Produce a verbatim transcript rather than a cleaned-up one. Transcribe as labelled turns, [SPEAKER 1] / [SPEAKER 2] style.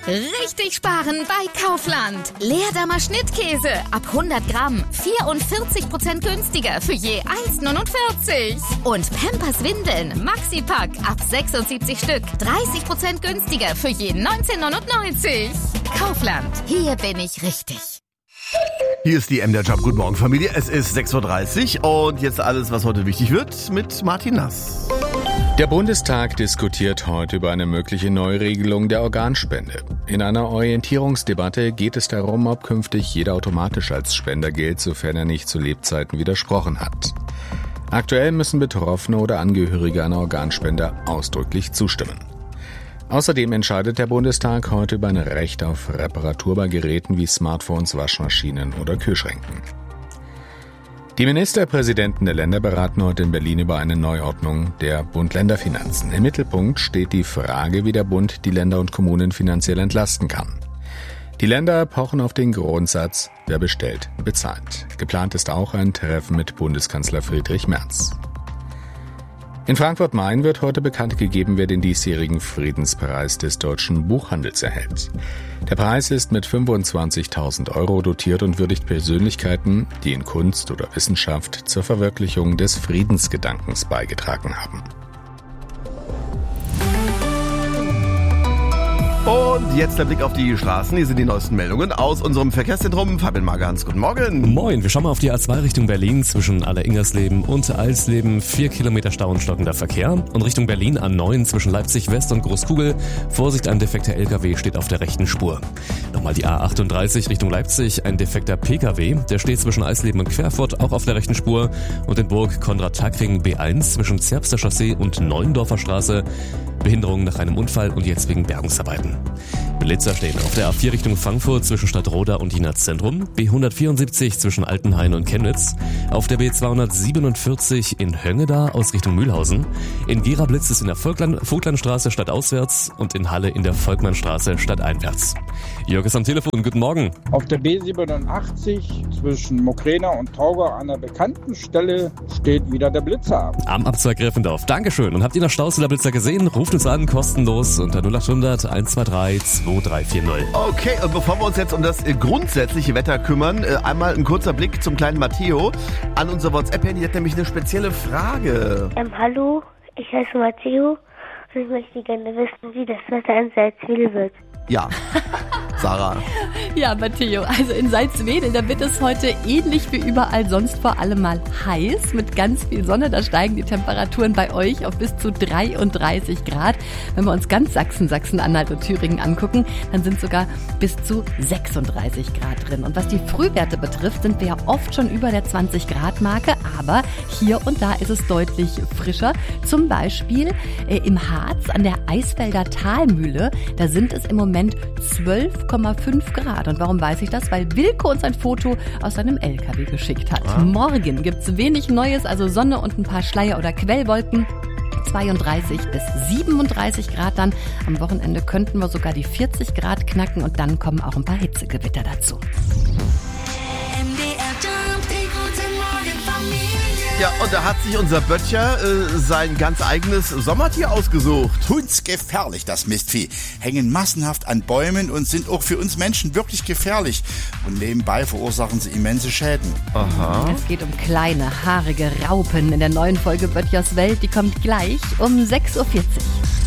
[SPEAKER 1] Richtig sparen bei Kaufland. Leerdammer Schnittkäse ab hundert Gramm vierundvierzig Prozent günstiger für je eins neunundvierzig. Und Pampers Windeln Maxi-Pack ab sechsundsiebzig Stück dreißig Prozent günstiger für je neunzehn neunundneunzig. Kaufland, hier bin ich richtig.
[SPEAKER 2] Hier ist die M der Job. Guten Morgen, Familie. Es ist sechs Uhr dreißig und jetzt alles, was heute wichtig wird, mit Martin Nass.
[SPEAKER 3] Der Bundestag diskutiert heute über eine mögliche Neuregelung der Organspende. In einer Orientierungsdebatte geht es darum, ob künftig jeder automatisch als Spender gilt, sofern er nicht zu Lebzeiten widersprochen hat. Aktuell müssen Betroffene oder Angehörige einer Organspende ausdrücklich zustimmen. Außerdem entscheidet der Bundestag heute über ein Recht auf Reparatur bei Geräten wie Smartphones, Waschmaschinen oder Kühlschränken. Die Ministerpräsidenten der Länder beraten heute in Berlin über eine Neuordnung der Bund-Länder-Finanzen. Im Mittelpunkt steht die Frage, wie der Bund die Länder und Kommunen finanziell entlasten kann. Die Länder pochen auf den Grundsatz, wer bestellt, bezahlt. Geplant ist auch ein Treffen mit Bundeskanzler Friedrich Merz. In Frankfurt-Main wird heute bekannt gegeben, wer den diesjährigen Friedenspreis des deutschen Buchhandels erhält. Der Preis ist mit fünfundzwanzigtausend Euro dotiert und würdigt Persönlichkeiten, die in Kunst oder Wissenschaft zur Verwirklichung des Friedensgedankens beigetragen haben.
[SPEAKER 2] Und jetzt der Blick auf die Straßen. Hier sind die neuesten Meldungen aus unserem Verkehrszentrum. Fabian Magans, guten Morgen.
[SPEAKER 4] Moin, wir schauen mal auf die A zwei Richtung Berlin zwischen Aller-Ingersleben und Alsleben. Vier Kilometer Stau und stockender Verkehr. Und Richtung Berlin A neun zwischen Leipzig West und Großkugel. Vorsicht, ein defekter L K W steht auf der rechten Spur. Nochmal die A achtunddreißig Richtung Leipzig. Ein defekter P K W. Der steht zwischen Eisleben und Querfurt auch auf der rechten Spur. Und in Burg Konrad-Tagring B eins zwischen Zerbster Chaussee und Neuendorfer Straße. Behinderung nach einem Unfall und jetzt wegen Bergungsarbeiten. Blitzer stehen auf der A vier Richtung Frankfurt zwischen Stadtroda und Jena Zentrum, B hundertvierundsiebzig zwischen Altenhain und Chemnitz, auf der B zweihundertsiebenundvierzig in Höngeda aus Richtung Mühlhausen, in Gera blitzt es in der Vogtland- Vogtlandstraße stadtauswärts und in Halle in der Volkmannstraße stadteinwärts. Jörg ist am Telefon, guten Morgen.
[SPEAKER 5] Auf der B siebenundachtzig zwischen Mokrena und Taugau an der bekannten Stelle steht wieder der Blitzer.
[SPEAKER 4] Am Abzweig Gräfendorf, Dankeschön. Und habt ihr noch Staus oder Blitzer gesehen? Ruft uns an, kostenlos unter null achthundert eins zwei drei zwei drei vier null.
[SPEAKER 2] Okay, und bevor wir uns jetzt um das grundsätzliche Wetter kümmern, einmal ein kurzer Blick zum kleinen Matteo an unser WhatsApp-Handy. Der hat nämlich eine spezielle Frage.
[SPEAKER 6] Ähm, hallo, ich heiße Matteo und ich möchte gerne wissen, wie das Wetter in Salzwedel wird.
[SPEAKER 2] Ja, Sarah.
[SPEAKER 7] Ja, Matteo, also in Salzwedel, da wird es heute ähnlich wie überall sonst vor allem mal heiß mit ganz viel Sonne. Da steigen die Temperaturen bei euch auf bis zu dreiunddreißig Grad. Wenn wir uns ganz Sachsen, Sachsen-Anhalt und Thüringen angucken, dann sind sogar bis zu sechsunddreißig Grad drin. Und was die Frühwerte betrifft, sind wir ja oft schon über der zwanzig Grad Marke, aber hier und da ist es deutlich frischer. Zum Beispiel äh, im Harz an der Eisfelder Talmühle, da sind es im Moment zwölf Komma fünf Grad. Und warum weiß ich das? Weil Wilko uns ein Foto aus seinem L K W geschickt hat. Ah. Morgen gibt's wenig Neues, also Sonne und ein paar Schleier- oder Quellwolken. zweiunddreißig bis siebenunddreißig Grad dann. Am Wochenende könnten wir sogar die vierzig Grad knacken und dann kommen auch ein paar Hitzegewitter dazu.
[SPEAKER 2] Ja, und da hat sich unser Böttcher äh, sein ganz eigenes Sommertier ausgesucht.
[SPEAKER 8] Hundsgefährlich, das Mistvieh. Hängen massenhaft an Bäumen und sind auch für uns Menschen wirklich gefährlich. Und nebenbei verursachen sie immense Schäden.
[SPEAKER 2] Aha.
[SPEAKER 7] Es geht um kleine, haarige Raupen in der neuen Folge Böttchers Welt. Die kommt gleich um sechs Uhr vierzig.